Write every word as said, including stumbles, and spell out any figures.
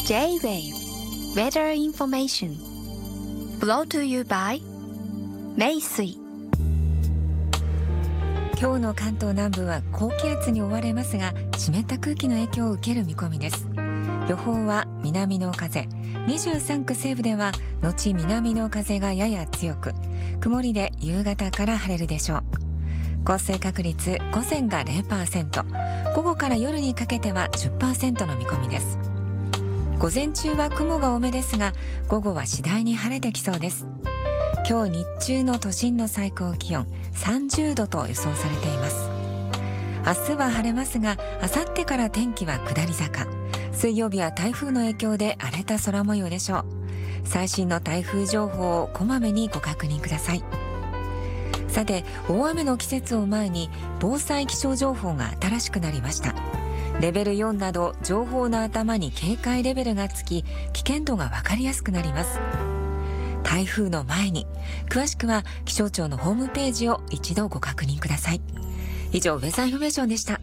J-Wave Weather Information Brought to you by 名水。 今日の関東南部は高気圧に覆われますが、湿った空気の影響を受ける見込みです。予報は南の風、にじゅうさんく西部では後南の風がやや強く、曇りで夕方から晴れるでしょう。降水確率午前が ゼロパーセント、午後から夜にかけては じゅっパーセント の見込みです。午前中は雲が多めですが、午後は次第に晴れてきそうです。今日日中の都心の最高気温さんじゅうどと予想されています。明日は晴れますが、明後日から天気は下り坂。水曜日は台風の影響で荒れた空模様でしょう。最新の台風情報をこまめにご確認ください。さて、大雨の季節を前に防災気象情報が新しくなりました。レベルよんなど情報の頭に警戒レベルがつき、危険度がわかりやすくなります。台風の前に、詳しくは気象庁のホームページを一度ご確認ください。以上、ウェザーインフォメーションでした。